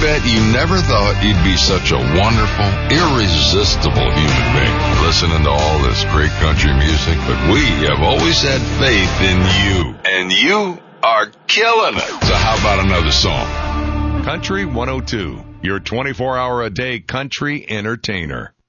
bet you never thought you'd be such a wonderful, irresistible human being listening to all this great country music, but we have always had faith in you, and you are killing it. So how about another song? Country 102, your 24-hour-a-day country entertainer.